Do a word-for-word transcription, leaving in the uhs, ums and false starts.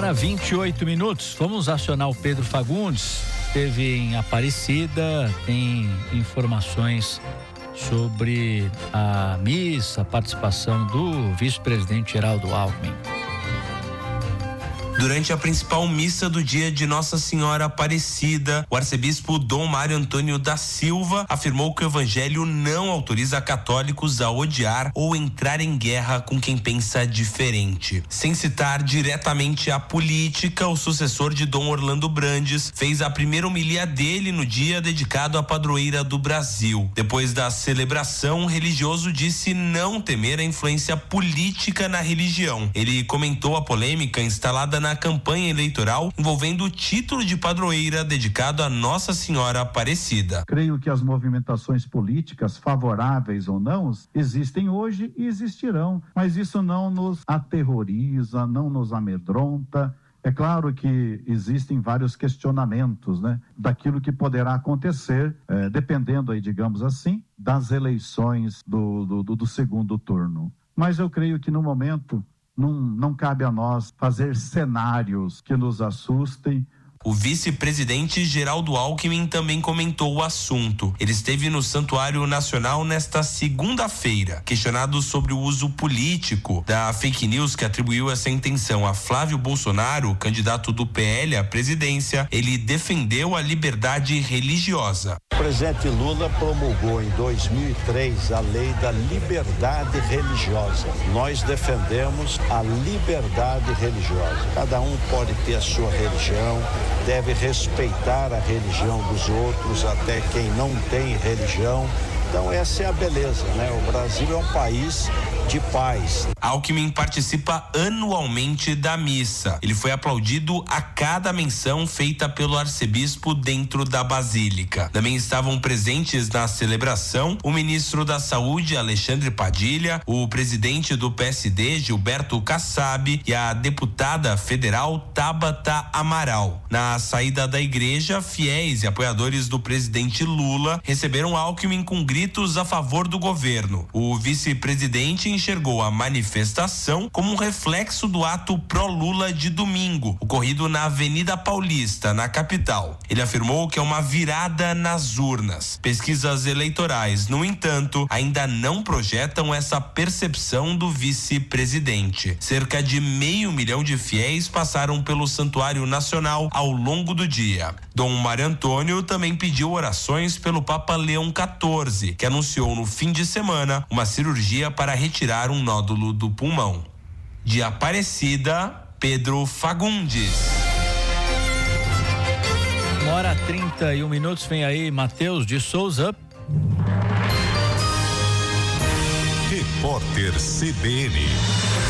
hora vinte e oito minutos. Vamos acionar o Pedro Fagundes. Esteve em Aparecida, tem informações sobre a missa, a participação do vice-presidente Geraldo Alckmin. Durante a principal missa do dia de Nossa Senhora Aparecida, o arcebispo Dom Mário Antônio da Silva afirmou que o evangelho não autoriza católicos a odiar ou entrar em guerra com quem pensa diferente. Sem citar diretamente a política, o sucessor de Dom Orlando Brandes fez a primeira homilia dele no dia dedicado à padroeira do Brasil. Depois da celebração, o religioso disse não temer a influência política na religião. Ele comentou a polêmica instalada na na campanha eleitoral envolvendo o título de padroeira dedicado a Nossa Senhora Aparecida. Creio que as movimentações políticas, favoráveis ou não, existem hoje e existirão, mas isso não nos aterroriza, não nos amedronta. É claro que existem vários questionamentos, né, daquilo que poderá acontecer, eh, dependendo aí, digamos assim, das eleições do, do, do segundo turno. Mas eu creio que no momento Não, não cabe a nós fazer cenários que nos assustem. O vice-presidente Geraldo Alckmin também comentou o assunto. Ele esteve no Santuário Nacional nesta segunda-feira. Questionado sobre o uso político da fake news que atribuiu essa intenção a Flávio Bolsonaro, candidato do P L à presidência, ele defendeu a liberdade religiosa. O presidente Lula promulgou em dois mil e três a lei da liberdade religiosa. Nós defendemos a liberdade religiosa. Cada um pode ter a sua religião, deve respeitar a religião dos outros, até quem não tem religião. Então essa é a beleza, né? O Brasil é um país de paz. Alckmin participa anualmente da missa. Ele foi aplaudido a cada menção feita pelo arcebispo dentro da basílica. Também estavam presentes na celebração o ministro da Saúde, Alexandre Padilha, o presidente do P S D, Gilberto Kassab, e a deputada federal Tabata Amaral. Na saída da igreja, fiéis e apoiadores do presidente Lula receberam Alckmin com gritos a favor do governo. O vice-presidente enxergou a manifestação como um reflexo do ato pró-Lula de domingo, ocorrido na Avenida Paulista, na capital. Ele afirmou que é uma virada nas urnas. Pesquisas eleitorais, no entanto, ainda não projetam essa percepção do vice-presidente. Cerca de meio milhão de fiéis passaram pelo Santuário Nacional ao longo do dia. Dom Mário Antônio também pediu orações pelo Papa Leão quatorze, que anunciou no fim de semana uma cirurgia para retirar um nódulo do pulmão. De Aparecida, Pedro Fagundes. Uma hora trinta e um minutos, vem aí Matheus de Souza. Repórter C B N.